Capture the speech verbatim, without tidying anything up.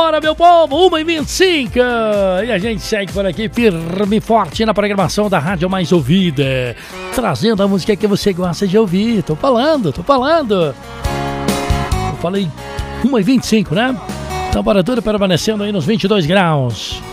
Vambora, meu povo, uma e vinte e cinco. E a gente segue por aqui firme e forte na programação da Rádio Mais Ouvida, trazendo a música que você gosta de ouvir. Tô falando, tô falando. Eu falei uma e vinte e cinco, né? Temperatura permanecendo aí nos vinte e dois graus.